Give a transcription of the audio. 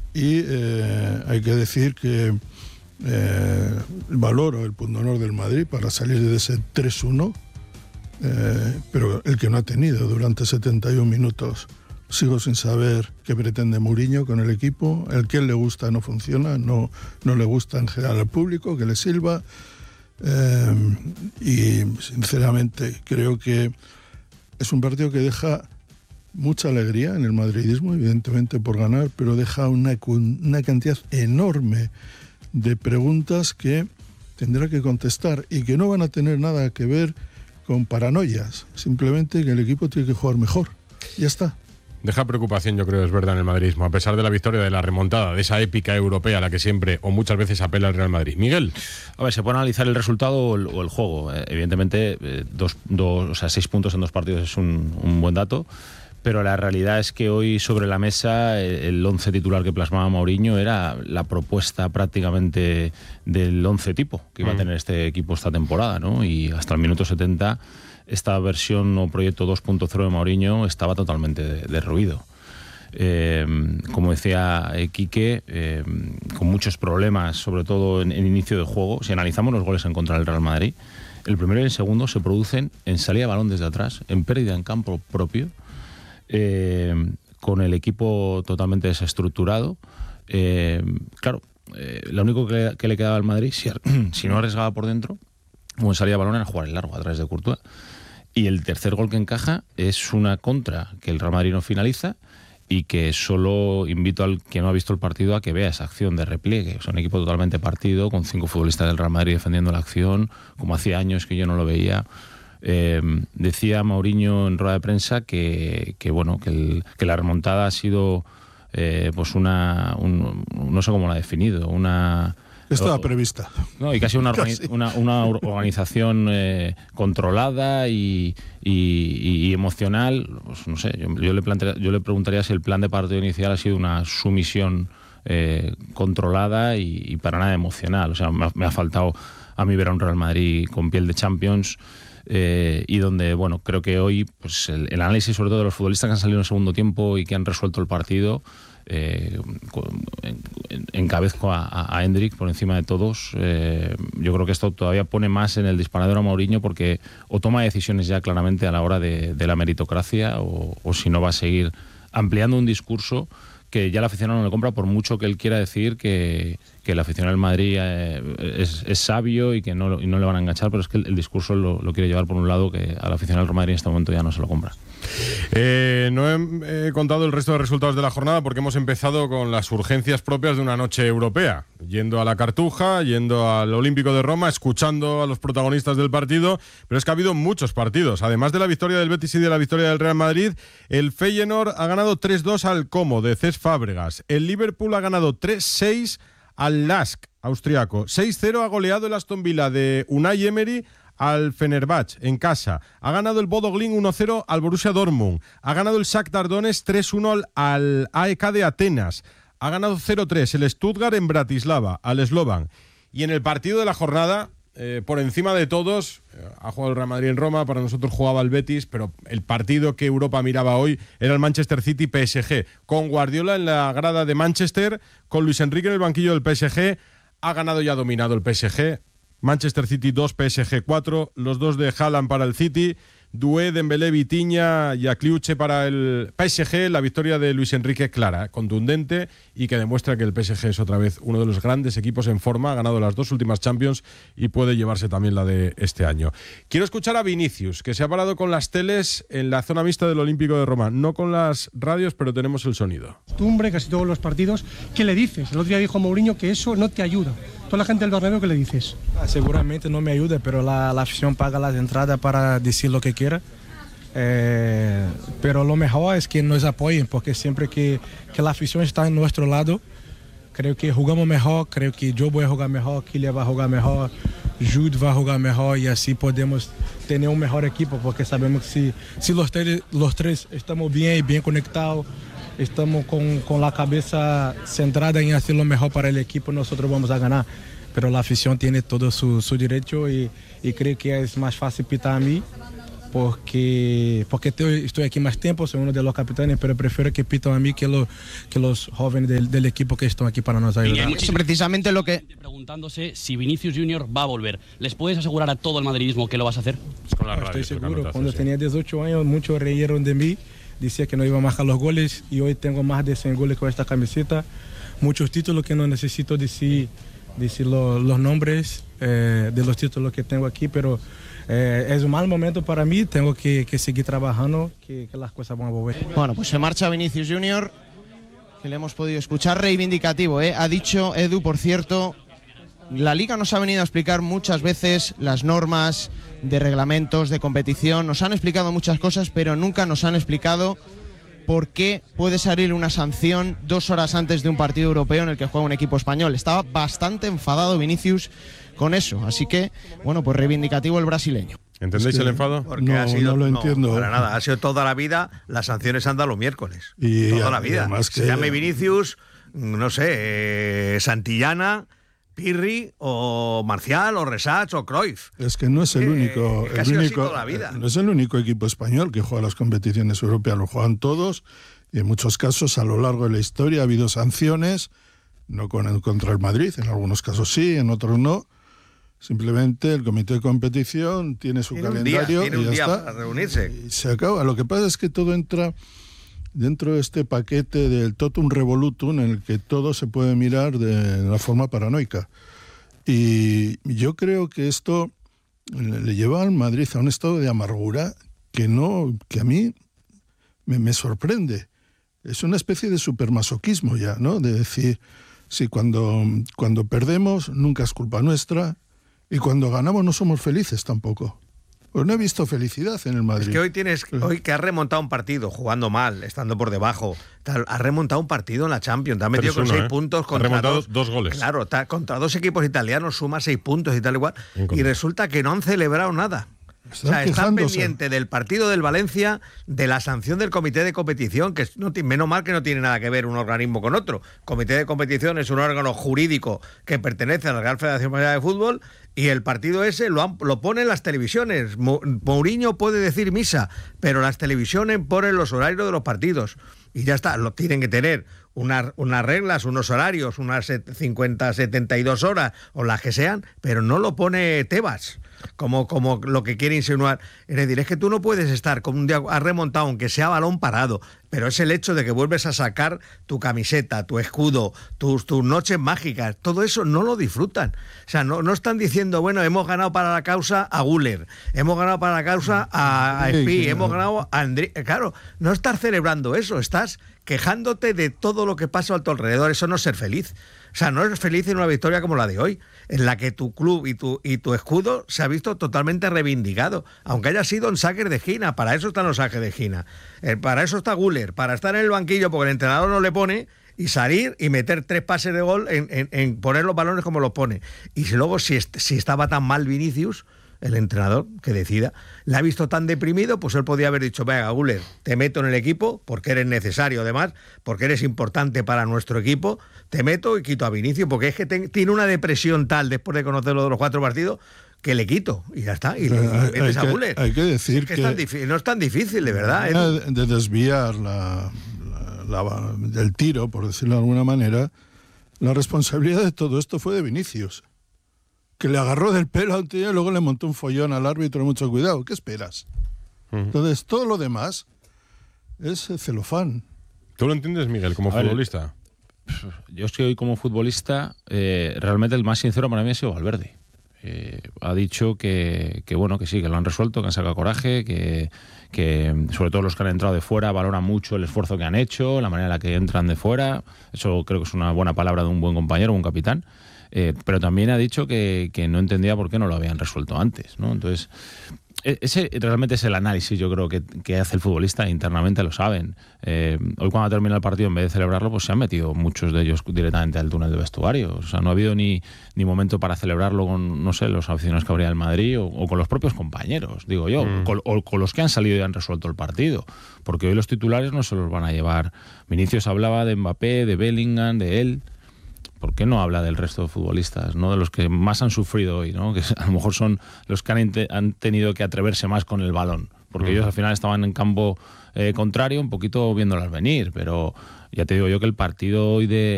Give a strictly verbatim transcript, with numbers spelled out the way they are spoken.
y eh, hay que decir que eh, valoro el pundonor del Madrid para salir de ese tres uno, eh, pero el que no ha tenido durante setenta y un minutos. Sigo sin saber qué pretende Mourinho con el equipo. El que le gusta no funciona, no, no le gusta en general al público, que le sirva. Eh, y sinceramente creo que es un partido que deja mucha alegría en el madridismo, evidentemente por ganar, pero deja una, una cantidad enorme de preguntas que tendrá que contestar y que no van a tener nada que ver con paranoias, simplemente que el equipo tiene que jugar mejor. Ya está. Deja preocupación, yo creo, es verdad, en el madridismo, a pesar de la victoria, de la remontada, de esa épica europea a la que siempre o muchas veces apela el Real Madrid. Miguel. A ver, se puede analizar el resultado o el, o el juego. Eh, evidentemente, eh, dos, dos, o sea, seis puntos en dos partidos es un, un buen dato, pero la realidad es que hoy sobre la mesa el once titular que plasmaba Mourinho era la propuesta prácticamente del once tipo que iba mm. a tener este equipo esta temporada, ¿no? Y hasta el minuto setenta esta versión o proyecto dos punto cero de Mourinho estaba totalmente derruido. Eh, como decía eh, Quique, eh, con muchos problemas, sobre todo en el inicio del juego. Si analizamos los goles en contra del Real Madrid, el primero y el segundo se producen en salida de balón desde atrás, en pérdida en campo propio, eh, con el equipo totalmente desestructurado. Eh, claro, eh, lo único que, que le quedaba al Madrid, si, si no arriesgaba por dentro, o en salida de balón, era jugar en largo a través de Courtois. Y el tercer gol que encaja es una contra que el Real Madrid no finaliza y que solo invito al que no ha visto el partido a que vea esa acción de repliegue. Es un equipo totalmente partido, con cinco futbolistas del Real Madrid defendiendo la acción, como hacía años que yo no lo veía. Eh, decía Mourinho en rueda de prensa que, que bueno que, el, que la remontada ha sido eh, pues una un, no sé cómo la ha definido, una Estaba o, prevista. No, y casi una, organi- una, una organización eh, controlada y, y, y emocional. Pues no sé, yo, yo, le plantearía, yo le preguntaría si el plan de partido inicial ha sido una sumisión eh, controlada y, y para nada emocional. O sea, me ha, me ha faltado a mí ver a un Real Madrid con piel de Champions. Eh, y donde, bueno, creo que hoy pues el, el análisis sobre todo de los futbolistas que han salido en el segundo tiempo y que han resuelto el partido, eh, en, encabezco a, a Hendrik por encima de todos. Eh, yo creo que esto todavía pone más en el disparador a Mourinho, porque o toma decisiones ya claramente a la hora de, de la meritocracia o, o si no va a seguir ampliando un discurso que ya el aficionado no le compra, por mucho que él quiera decir que, que el aficionado del Madrid eh, es, es sabio y que no, y no le van a enganchar, pero es que el, el discurso lo, lo quiere llevar por un lado que al aficionado del Real Madrid en este momento ya no se lo compra. Eh, no he eh, contado el resto de resultados de la jornada porque hemos empezado con las urgencias propias de una noche europea, yendo a la Cartuja, yendo al Olímpico de Roma, escuchando a los protagonistas del partido, pero es que ha habido muchos partidos. Además de la victoria del Betis y de la victoria del Real Madrid, el Feyenoord ha ganado tres dos al Como de Cesc Fábregas, el Liverpool ha ganado tres seis al Lask austriaco, seis cero ha goleado el Aston Villa de Unai Emery al Fenerbahce en casa. Ha ganado el Bodo Glimt uno cero al Borussia Dortmund. Ha ganado el Shakhtar Donetsk tres uno al, al A E K de Atenas. Ha ganado cero tres el Stuttgart en Bratislava al Slovan. Y en el partido de la jornada, eh, por encima de todos, eh, ha jugado el Real Madrid en Roma, para nosotros jugaba el Betis, pero el partido que Europa miraba hoy era el Manchester City P S G. Con Guardiola en la grada de Manchester, con Luis Enrique en el banquillo del P S G. Ha ganado y ha dominado el P S G. Manchester City dos, P S G cuatro, los dos de Haaland para el City, Doué, Dembélé, Vitinha y Akliuche para el P S G. La victoria de Luis Enrique clara, contundente, y que demuestra que el P S G es otra vez uno de los grandes equipos en forma. Ha ganado las dos últimas Champions y puede llevarse también la de este año. Quiero escuchar a Vinicius, que se ha parado con las teles en la zona mixta del Olímpico de Roma. No con las radios, pero tenemos el sonido. Costumbre, casi todos los partidos. ¿Qué le dices? El otro día dijo Mourinho que eso no te ayuda. Toda la gente del Bernabéu, ¿qué le dices? Ah, seguramente no me ayuda, pero la, la afición paga las entradas para decir lo que quiera. Eh, pero lo mejor es que nos apoyen, porque siempre que, que la afición está en nuestro lado, creo que jugamos mejor, creo que yo voy a jugar mejor, Kylian va a jugar mejor, Jude va a jugar mejor, y así podemos tener un mejor equipo, porque sabemos que si, si los, tres, los tres estamos bien y bien conectados, estamos con, con la cabeza centrada en hacer lo mejor para el equipo, nosotros vamos a ganar. Pero la afición tiene todo su, su derecho y, y creo que es más fácil pitar a mí porque, porque te, estoy aquí más tiempo, soy uno de los capitanes, pero prefiero que pitan a mí que, lo, que los jóvenes del, del equipo que están aquí para nos ayudar. Es precisamente lo que... Preguntándose si Vinicius Junior va a volver. ¿Les puedes asegurar a todo el madridismo que lo vas a hacer? Con la radio, estoy seguro, haces, cuando sí. tenía dieciocho años muchos reyeron de mí, decía que no iba a marcar los goles y hoy tengo más de cien goles con esta camiseta, muchos títulos que no necesito decir, decir lo, los nombres eh, de los títulos que tengo aquí, pero eh, es un mal momento para mí, tengo que, que seguir trabajando, que, que las cosas van a volver. Bueno, pues se marcha Vinicius Junior, que le hemos podido escuchar, reivindicativo, ¿eh? Ha dicho Edu, por cierto, la Liga nos ha venido a explicar muchas veces las normas de reglamentos, de competición, nos han explicado muchas cosas, pero nunca nos han explicado por qué puede salir una sanción dos horas antes de un partido europeo en el que juega un equipo español. Estaba bastante enfadado Vinicius con eso, así que, bueno, pues reivindicativo el brasileño. ¿Entendéis Es que el enfado? Porque No, ha sido, no lo entiendo. Para nada, ha sido toda la vida, las sanciones han dado los miércoles. Y toda la y vida. además que- Se llame Vinicius, no sé, eh, Santillana, Pirri, o Marcial, o Resach, o Cruyff. Es que no es el Eh, único, es que ha el sido así único toda la vida. no es el único equipo español que juega las competiciones europeas, lo juegan todos y en muchos casos a lo largo de la historia ha habido sanciones, no con el, contra el Madrid, en algunos casos sí, en otros no. Simplemente el comité de competición tiene su Tiene un día, calendario tiene y un ya día está. para reunirse. Y se acaba. Lo que pasa es que todo entra dentro de este paquete del totum revolutum en el que todo se puede mirar de la forma paranoica. Y yo creo que esto le le lleva al Madrid a un estado de amargura que no, que a mí me, me sorprende. Es una especie de supermasoquismo ya, ¿no? De decir, si cuando, cuando perdemos nunca es culpa nuestra y cuando ganamos no somos felices tampoco. Pues no he visto felicidad en el Madrid. Es que hoy tienes, hoy que has remontado un partido jugando mal, estando por debajo, tal, has remontado un partido en la Champions, te has metido con tres uno, seis ¿eh? puntos Has contra remontado dos, dos goles. Claro, ta- contra dos equipos italianos suma seis puntos y tal igual, En contra. y resulta que no han celebrado nada. Están o sea, están quejándose. pendientes del partido del Valencia, de la sanción del comité de competición, que es- no, ti- menos mal que no tiene nada que ver un organismo con otro. Comité de competición es un órgano jurídico que pertenece a la Real Federación Española de Fútbol y el partido ese lo, han- lo ponen las televisiones. Mo- Mourinho puede decir misa, pero las televisiones ponen los horarios de los partidos. Y ya está, lo tienen que tener unas, unas reglas, unos horarios, unas set- cincuenta, setenta y dos horas o las que sean, pero no lo pone Tebas. Como, como lo que quiere insinuar. Es decir, es que tú no puedes estar con un día, has remontado, aunque sea balón parado, pero es el hecho de que vuelves a sacar tu camiseta, tu escudo, tus, tus noches mágicas, todo eso no lo disfrutan. O sea, no, no están diciendo, bueno, hemos ganado para la causa a Guller, hemos ganado para la causa a, a Sí, Espí, claro. hemos ganado a André. Claro, no estás celebrando eso, estás quejándote de todo lo que pasa a tu alrededor. Eso no es ser feliz. O sea, no eres feliz en una victoria como la de hoy, en la que tu club y tu, y tu escudo se ha visto totalmente reivindicado, aunque haya sido en saques de esquina. Para eso están los saques de esquina. Eh, para eso está Guller, para estar en el banquillo porque el entrenador no le pone, y salir y meter tres pases de gol en, en, en poner los balones como los pone. Y si luego, si, est- si estaba tan mal Vinicius, el entrenador que decida, le ha visto tan deprimido, pues él podía haber dicho, venga, Guller, te meto en el equipo porque eres necesario, además, porque eres importante para nuestro equipo, te meto y quito a Vinicius, porque es que te- tiene una depresión tal después de conocerlo de los cuatro partidos que le quito y ya está, y le y Hay- metes hay a que- Guller. hay que decir Es que, que- es tan difí- no es tan difícil, de verdad. ¿eh? de, de desviar la, la- la- del tiro, por decirlo de alguna manera, la responsabilidad de todo esto fue de Vinicius, que le agarró del pelo a un tío y luego le montó un follón al árbitro. Mucho cuidado, ¿qué esperas? Entonces, todo lo demás es celofán. ¿Tú lo entiendes, Miguel, como A ver, futbolista? Yo es que hoy como futbolista, eh, realmente el más sincero para mí ha sido Valverde. Eh, ha dicho que, que bueno, que sí, que lo han resuelto, que han sacado coraje, que, que sobre todo los que han entrado de fuera valoran mucho el esfuerzo que han hecho, la manera en la que entran de fuera. Eso creo que es una buena palabra de un buen compañero, un capitán. Eh, pero también ha dicho que, que no entendía por qué no lo habían resuelto antes, ¿no? Entonces, e- ese realmente es el análisis, yo creo, que, que hace el futbolista, internamente lo saben. Eh, hoy cuando termina el partido, en vez de celebrarlo, pues se han metido muchos de ellos directamente al túnel de vestuario. O sea, no ha habido ni, ni momento para celebrarlo con, no sé, los aficionados que habría del Madrid o, o con los propios compañeros, digo yo, mm. con, o con los que han salido y han resuelto el partido. Porque hoy los titulares no se los van a llevar. Vinicius hablaba de Mbappé, de Bellingham, de él. ¿Por qué no habla del resto de futbolistas, no de los que más han sufrido hoy, ¿no? Que a lo mejor son los que han, han tenido que atreverse más con el balón? porque ellos al final estaban en campo eh, contrario, un poquito viéndolas venir, pero ya te digo yo que el partido hoy de